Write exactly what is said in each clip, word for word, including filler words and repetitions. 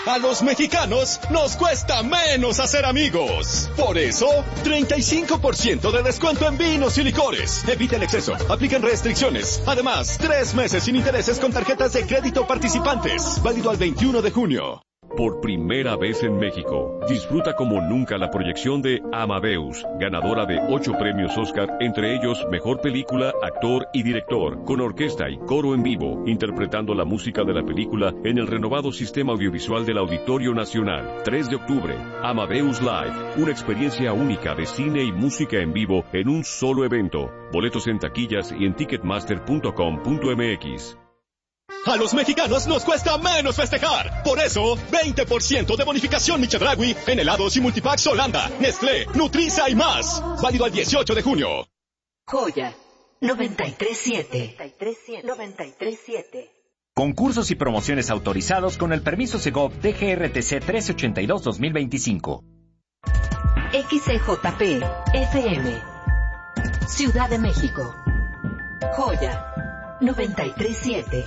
A los mexicanos nos cuesta menos hacer amigos. Por eso, treinta y cinco por ciento de descuento en vinos y licores. Evita el exceso. Aplican restricciones. Además, tres meses sin intereses con tarjetas de crédito participantes. Válido al veintiuno de junio. Por primera vez en México, disfruta como nunca la proyección de Amadeus, ganadora de ocho premios Oscar, entre ellos Mejor Película, Actor y Director, con orquesta y coro en vivo, interpretando la música de la película en el renovado sistema audiovisual del Auditorio Nacional. tres de octubre, Amadeus Live, una experiencia única de cine y música en vivo en un solo evento. Boletos en taquillas y en ticketmaster punto com punto m x. A los mexicanos nos cuesta menos festejar. Por eso, veinte por ciento de bonificación Michedragui en helados y multipacks Holanda, Nestlé, Nutriza y más. Válido al dieciocho de junio. Joya noventa y tres siete. noventa y tres siete. Concursos y promociones autorizados con el permiso Segov D G R T C trescientos ochenta y dos guión dos mil veinticinco. X C J P F M Ciudad de México. Joya noventa y tres siete.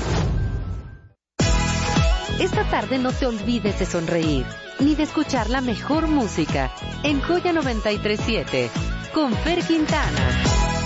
Esta tarde no te olvides de sonreír, ni de escuchar la mejor música en Joya noventa y tres siete, con Fer Quintana.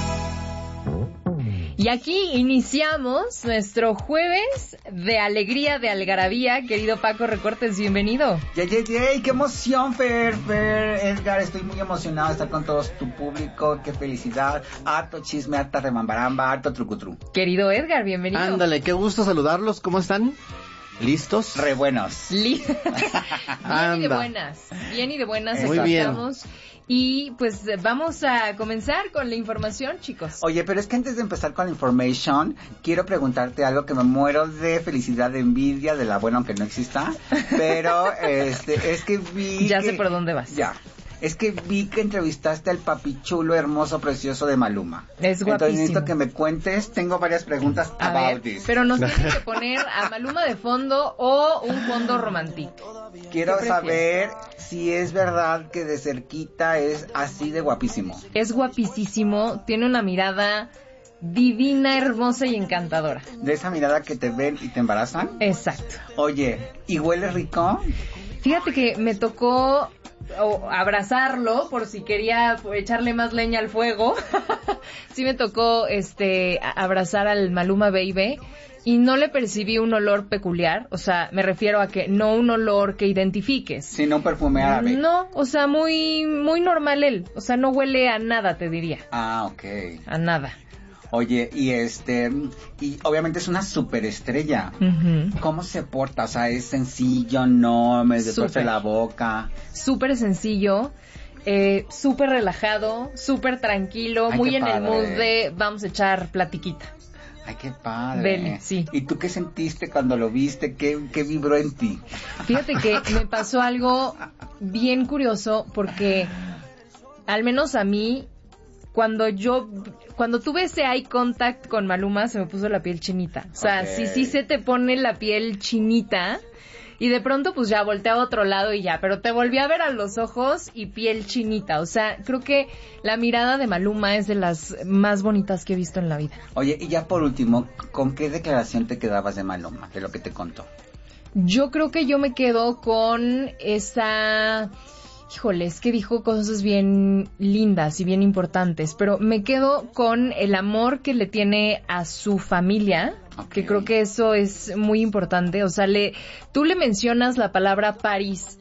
Y aquí iniciamos nuestro jueves de alegría, de algarabía. Querido Paco Recortes, bienvenido. ¡Yay, yay, yay! ¡Qué emoción, Fer! Fer, Edgar, estoy muy emocionado de estar con todo tu público. ¡Qué felicidad! Harto chisme, harta remambaramba, harto trucutru. Querido Edgar, bienvenido. Ándale, qué gusto saludarlos. ¿Cómo están? ¿Listos? Re buenos. Li- bien y de buenas. Bien y de buenas. Muy bien. Estamos. Y pues vamos a comenzar con la información, chicos. Oye, pero es que antes de empezar con la information, quiero preguntarte algo que me muero de felicidad, de envidia, de la buena aunque no exista. Pero este es que vi Ya que, sé por dónde vas. Ya. Es que vi que entrevistaste al papichulo hermoso, precioso de Maluma. Es guapísimo. Entonces necesito que me cuentes, tengo varias preguntas a about ver, this. Pero nos tienes que poner a Maluma de fondo o un fondo romántico. Quiero saber si es verdad que de cerquita es así de guapísimo. Es guapísimo, tiene una mirada divina, hermosa y encantadora. ¿De esa mirada que te ven y te embarazan? Exacto. Oye, ¿y huele rico? Fíjate que me tocó o abrazarlo por si quería echarle más leña al fuego. Sí me tocó este abrazar al Maluma Baby y no le percibí un olor peculiar, o sea, me refiero a que no un olor que identifiques. Sino un perfume árabe. No, o sea, muy muy normal él, o sea, no huele a nada, te diría. Ah, ok. A nada. Oye, y este, y obviamente es una superestrella. Uh-huh. ¿Cómo se porta? O sea, es sencillo, no me destroce la boca. Súper sencillo, eh, súper relajado, súper tranquilo, Ay, muy en padre. el mood de vamos a echar platiquita. Ay, qué padre. Vele, sí. ¿Y tú qué sentiste cuando lo viste? ¿Qué, qué vibró en ti? Fíjate que me pasó algo bien curioso porque, al menos a mí, cuando yo, cuando tuve ese eye contact con Maluma, se me puso la piel chinita. O sea, Okay. sí, sí se te pone la piel chinita. Y de pronto pues ya volteé a otro lado y ya, pero te volví a ver a los ojos y piel chinita. O sea, creo que la mirada de Maluma es de las más bonitas que he visto en la vida. Oye, y ya por último, ¿con qué declaración te quedabas de Maluma, de lo que te contó? Yo creo que yo me quedo con esa... Híjole, es que dijo cosas bien lindas y bien importantes, pero me quedo con el amor que le tiene a su familia, okay. Que creo que eso es muy importante. O sea, le, tú le mencionas la palabra París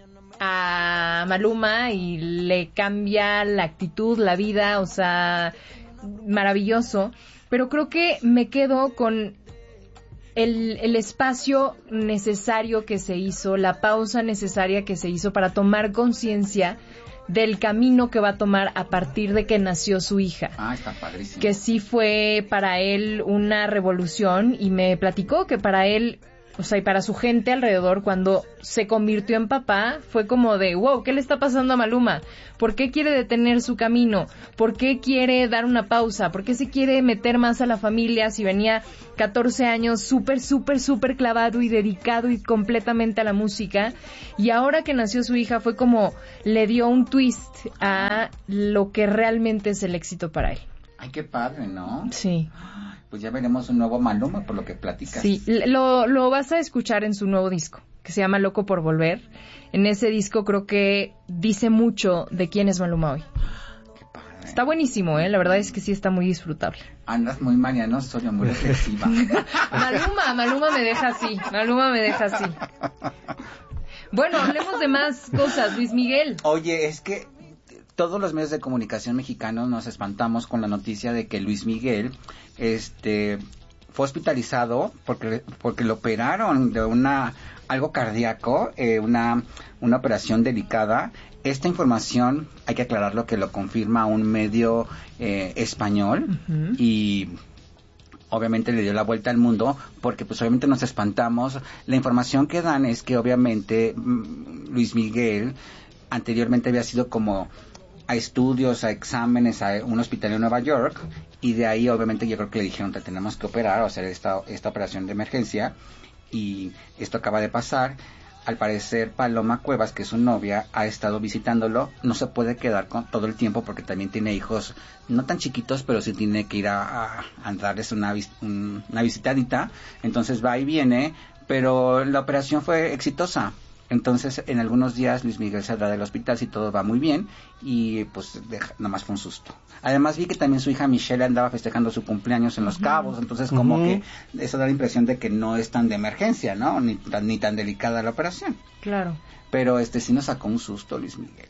a Maluma y le cambia la actitud, la vida, o sea, maravilloso. Pero creo que me quedo con El, el espacio necesario que se hizo, la pausa necesaria que se hizo para tomar conciencia del camino que va a tomar a partir de que nació su hija. Ah, está padrísimo. Que sí fue para él una revolución y me platicó que para él, o sea, y para su gente alrededor, cuando se convirtió en papá, fue como de, wow, ¿qué le está pasando a Maluma? ¿Por qué quiere detener su camino? ¿Por qué quiere dar una pausa? ¿Por qué se quiere meter más a la familia si venía catorce años súper, súper, súper clavado y dedicado y completamente a la música? Y ahora que nació su hija fue como, le dio un twist a lo que realmente es el éxito para él. Ay, qué padre, ¿no? Sí. Pues ya veremos un nuevo Maluma por lo que platicas. Sí, lo, lo vas a escuchar en su nuevo disco. que se llama Loco por Volver. En ese disco creo que dice mucho de quién es Maluma hoy. Qué padre. Está buenísimo, ¿eh? La verdad es que sí está muy disfrutable. Andas muy Mariano Osorio, muy reflexiva. Maluma, Maluma me deja así, Maluma me deja así. Bueno, hablemos de más cosas, Luis Miguel. Oye, es que todos los medios de comunicación mexicanos nos espantamos con la noticia de que Luis Miguel este fue hospitalizado porque porque lo operaron de una algo cardíaco, eh, una una operación delicada. Esta información hay que aclararlo que lo confirma un medio eh, español uh-huh. y obviamente le dio la vuelta al mundo porque pues obviamente nos espantamos. La información que dan es que obviamente Luis Miguel anteriormente había sido como a estudios, a exámenes, a un hospital en Nueva York y de ahí obviamente yo creo que le dijeron que tenemos que operar o hacer esta, esta operación de emergencia y esto acaba de pasar. Al parecer Paloma Cuevas, que es su novia, ha estado visitándolo. No se puede quedar con todo el tiempo porque también tiene hijos no tan chiquitos, pero sí tiene que ir a, a, a darles una, un, una visitadita. Entonces va y viene, pero la operación fue exitosa. Entonces en algunos días Luis Miguel saldrá del hospital si todo va muy bien y pues deja, nomás fue un susto. Además vi que también su hija Michelle andaba festejando su cumpleaños en Los Cabos, entonces como uh-huh. que eso da la impresión de que no es tan de emergencia, ¿no? Ni tan, ni tan delicada la operación. Claro. Pero este sí nos sacó un susto Luis Miguel.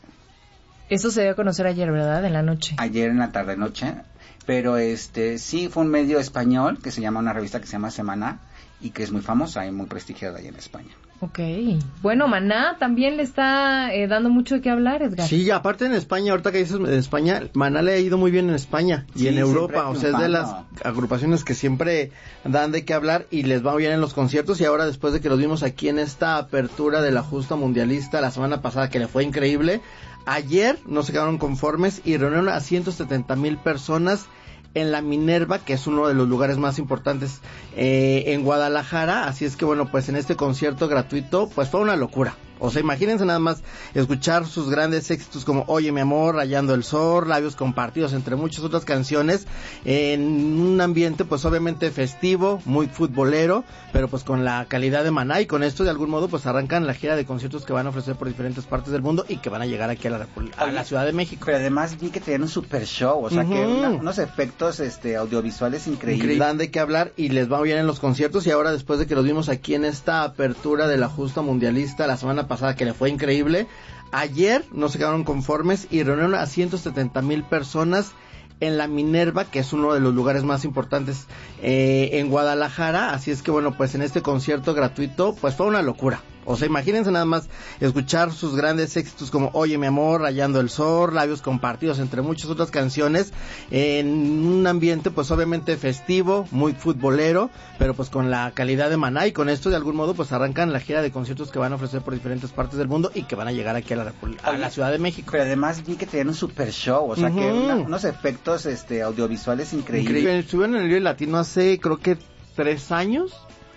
Eso se dio a conocer ayer, ¿verdad? En la noche. Ayer en la tarde noche, pero este sí fue un medio español que se llama, una revista que se llama Semana y que es muy famosa y muy prestigiada ahí en España. Ok. Bueno, Maná también le está eh, dando mucho de qué hablar, Edgar. Sí, aparte en España, ahorita que dices en España, Maná le ha ido muy bien en España y sí, en Europa. O sea, es de las agrupaciones que siempre dan de qué hablar y les va bien en los conciertos. Y ahora, después de que los vimos aquí en esta apertura de la justa mundialista la semana pasada, que le fue increíble, ayer no se quedaron conformes y reunieron a ciento setenta mil personas en la Minerva, que es uno de los lugares más importantes eh, en Guadalajara. Así es que bueno, pues en este concierto gratuito pues fue una locura. O sea, imagínense nada más escuchar sus grandes éxitos como Oye mi amor, Rayando el Sol, Labios Compartidos, entre muchas otras canciones, en un ambiente pues obviamente festivo, muy futbolero, pero pues con la calidad de Maná, y con esto de algún modo pues arrancan la gira de conciertos que van a ofrecer por diferentes partes del mundo y que van a llegar aquí a la, a la Ciudad de México. Pero además vi que tenían un super show, o sea uh-huh. que una, unos efectos este audiovisuales increíbles. Increíble. Dan de qué hablar y les va bien en los conciertos, y ahora después de que los vimos aquí en esta apertura de la justa mundialista la semana pasada, que le fue increíble, ayer no se quedaron conformes y reunieron a ciento setenta mil personas en la Minerva, que es uno de los lugares más importantes eh, en Guadalajara. Así es que bueno, pues en este concierto gratuito pues fue una locura. O sea, imagínense nada más escuchar sus grandes éxitos como Oye mi amor, Rayando el Sol, Labios Compartidos, entre muchas otras canciones, en un ambiente pues obviamente festivo, muy futbolero, pero pues con la calidad de Maná, y con esto de algún modo pues arrancan la gira de conciertos que van a ofrecer por diferentes partes del mundo y que van a llegar aquí a la, a la Ciudad de México. Pero además vi que tenían un super show, o sea uh-huh. que una, unos efectos este audiovisuales increíbles. Increíble. Estuvieron en el Vive Latino hace creo que tres años,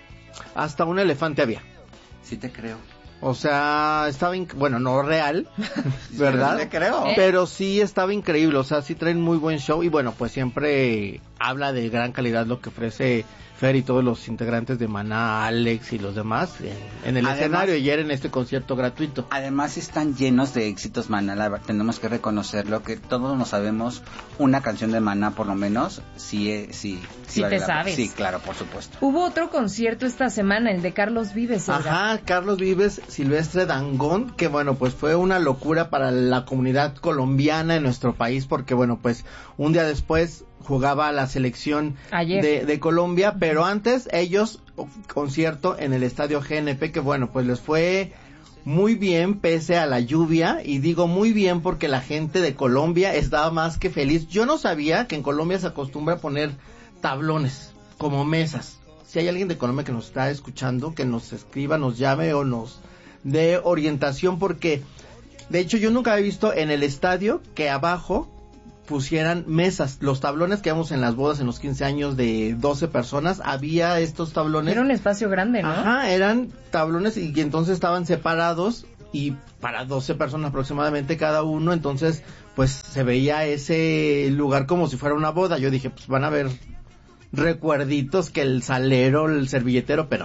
hasta un elefante había. Sí te creo. O sea, estaba, inc- bueno, no real, ¿verdad? Sí te creo. ¿Eh? Pero sí estaba increíble, o sea, sí traen muy buen show y bueno, pues siempre habla de gran calidad lo que ofrece Fer y todos los integrantes de Maná, Alex y los demás en, en el además, escenario ayer en este concierto gratuito. Además están llenos de éxitos Maná, la, tenemos que reconocerlo, que todos nos sabemos una canción de Maná por lo menos, sí, sí, sí, sí vale te la, sabes. Sí, claro, por supuesto. Hubo otro concierto esta semana, el de Carlos Vives, ¿verdad? Ajá, Carlos Vives, Silvestre Dangond, que bueno, pues fue una locura para la comunidad colombiana en nuestro país, porque bueno, pues un día después jugaba la selección de, de Colombia, pero antes ellos, concierto en el estadio G N P, que bueno, pues les fue muy bien pese a la lluvia, y digo muy bien porque la gente de Colombia estaba más que feliz. Yo no sabía que en Colombia se acostumbra a poner tablones como mesas. Si hay alguien de Colombia que nos está escuchando, que nos escriba, nos llame o nos dé orientación, porque de hecho yo nunca había visto en el estadio que abajo pusieran mesas. Los tablones que vemos en las bodas, en los quince años de doce personas, había estos tablones. Era un espacio grande, ¿no? Ajá, eran tablones y, y entonces estaban separados y para doce personas aproximadamente cada uno, entonces pues se veía ese lugar como si fuera una boda. Yo dije, pues van a ver recuerditos, que el salero, el servilletero, pero no.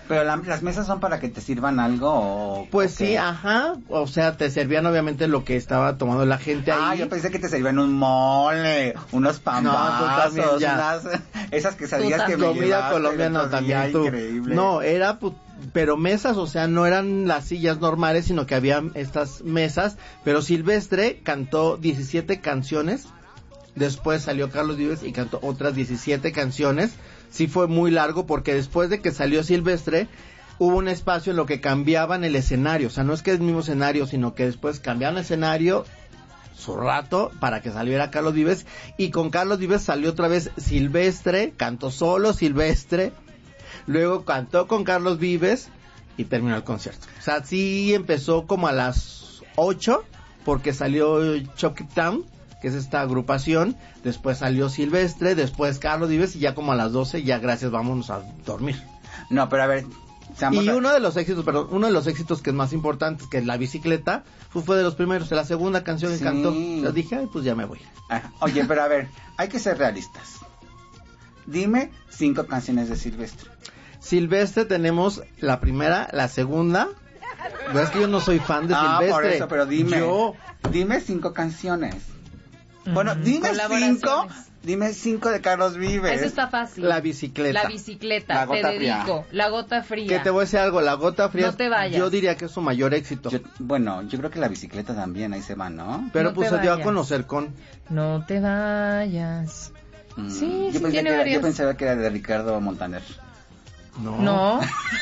Pero la, las mesas son para que te sirvan algo o... Pues ¿o qué? sí, ajá, o sea, te servían obviamente lo que estaba tomando la gente ahí. Ah, yo pensé que te servían un mole, unos pambazos, No, tú también, unas, esas quesadillas que me comida llevaste colombiana el otro también día, tú. increíble. No, era pu- pero mesas, o sea, no eran las sillas normales, sino que había estas mesas, pero Silvestre cantó diecisiete canciones. Después salió Carlos Vives y cantó otras diecisiete canciones. Sí fue muy largo porque después de que salió Silvestre hubo un espacio en lo que cambiaban el escenario. O sea, no es que es el mismo escenario, sino que después cambiaban el escenario su rato para que saliera Carlos Vives. Y con Carlos Vives salió otra vez Silvestre, cantó solo Silvestre. Luego cantó con Carlos Vives y terminó el concierto. O sea, sí empezó como a las ocho porque salió Chuck It Town, que es esta agrupación, después salió Silvestre, después Carlos Vives y ya como a las doce, ya gracias, vámonos a dormir. No, pero a ver... Y uno de los éxitos, perdón, uno de los éxitos que es más importante, que es La Bicicleta, fue, fue de los primeros, de la segunda canción que sí. cantó. Yo dije, ay, pues ya me voy. Ah, oye, pero a ver, hay que ser realistas. Dime cinco canciones de Silvestre. Silvestre tenemos la primera, la segunda. Pero es que yo no soy fan de ah, Silvestre. por eso, pero dime. Yo... Dime cinco canciones. Bueno, dime cinco, dime cinco de Carlos Vives. Eso está fácil. La Bicicleta. La Biciceta, La Gota te Fría. dedico. La Gota Fría. Que te voy a decir algo, La Gota Fría, No te vayas. yo diría que es su mayor éxito. Yo, bueno, yo creo que La Bicicleta también, ahí se va, ¿no? Pero No pues te se dio a vayas. conocer con... No te vayas. Mm, Sí, yo sí pensé tiene que era- varias. Yo pensaba que era de Ricardo Montaner. No. No.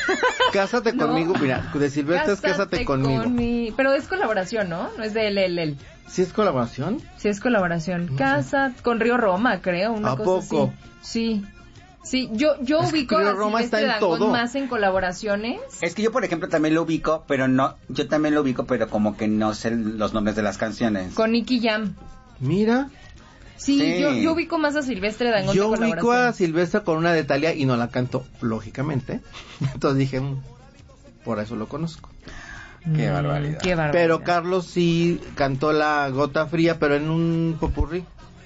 Cásate No. conmigo, mira, de Silvestre es Cásate conmigo. con mi- Pero es colaboración, ¿no? No es de él, él, él. ¿Sí es colaboración? Sí es colaboración. No Casa con Río Roma, creo, una ¿A cosa poco? así. Sí. Sí, yo yo Es que ubico Río a Roma está Silvestre en Dangond todo. más en colaboraciones. Es que yo, por ejemplo, también lo ubico, pero no, yo también lo ubico, pero como que no sé los nombres de las canciones. Con Nicky Jam. Mira, Sí, Sí. Yo, yo ubico más a Silvestre Dangond yo en ubico a colaboración. Silvestre con una de Thalía y no la canto, lógicamente. Entonces dije, mm, por eso lo conozco. Qué Mm, barbaridad. Qué barbaridad. Pero Carlos sí cantó La Gota Fría, pero en un popurrí.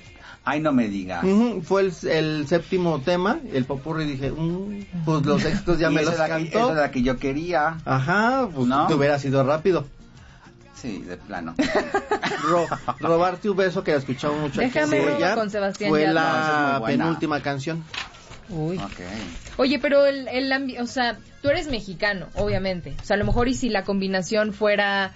Ay, no me digas. Ujú, fue el, el séptimo tema, el popurrí, dije, mm, pues los éxitos ya Y me esa los es la que- cantó. esa es la que yo quería. Ajá, pues ¿No? te hubiera sido rápido. Sí, de plano. Ro- robarte un beso, que la escuchamos mucho aquí Déjame en robo Goya, con Sebastián fue Yatra. No, esa es la muy buena. penúltima canción. Uy. Ok. Oye, pero el, el ambi- o sea, tú eres mexicano, obviamente. O sea, a lo mejor y si la combinación fuera...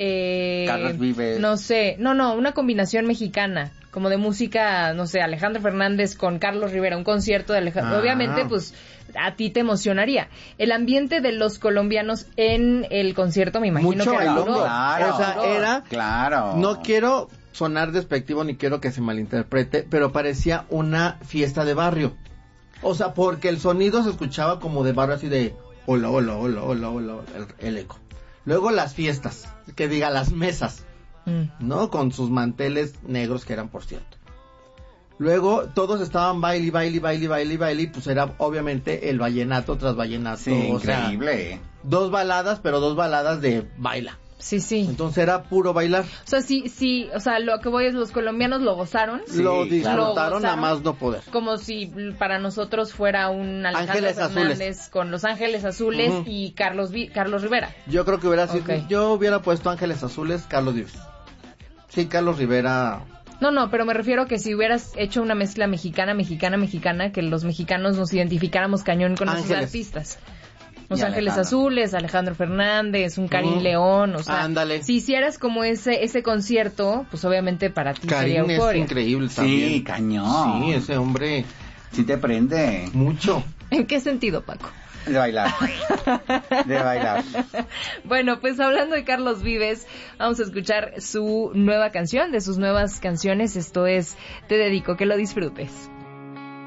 Eh, Carlos Vives. No sé, no, no, una combinación mexicana, como de música, no sé, Alejandro Fernández con Carlos Rivera, un concierto de Alejandro. Ah. Obviamente, pues, a ti te emocionaría. El ambiente de los colombianos en el concierto, me imagino Mucho que era bailongo. duro. Claro. O sea, era... Claro. No quiero sonar despectivo ni quiero que se malinterprete, pero parecía una fiesta de barrio. O sea, porque el sonido se escuchaba como de barrio, así de hola, hola, hola, hola, hola, el, el eco. Luego las fiestas, que diga las mesas, Mm. ¿no? Con sus manteles negros, que eran, por cierto. Luego todos estaban baile, baile, baile, baile, baile, y pues era obviamente el vallenato tras vallenato. Sí, o sea, increíble. dos baladas, pero dos baladas de baila. Sí, sí. Entonces era puro bailar. O sea, sí, sí, o sea, lo que voy es, los colombianos lo gozaron. Sí, lo claro. disfrutaron Lo a gozaron. más no poder. Como si para nosotros fuera un Alejandro Ángeles Fernández Azules. con Los Ángeles Azules Ujú. y Carlos Vi- Carlos Rivera. Yo creo que hubiera sido, Ok. yo hubiera puesto Ángeles Azules, Carlos Vives. Sí, Carlos Rivera. No, no, pero me refiero que si hubieras hecho una mezcla mexicana, mexicana, mexicana, que los mexicanos nos identificáramos cañón con esos Ángeles. artistas. Los Y Ángeles Alejandro. Azules, Alejandro Fernández, un Karim Ujú. León, o sea, Ándale. si hicieras como ese ese concierto, pues obviamente para ti sería Karim es euforia. increíble Sí, también. cañón. Sí, ese hombre, Sí te prende. mucho. ¿En qué sentido, Paco? De bailar. De bailar. Bueno, pues hablando de Carlos Vives, vamos a escuchar su nueva canción, de sus nuevas canciones. Esto es Te Dedico, que lo disfrutes.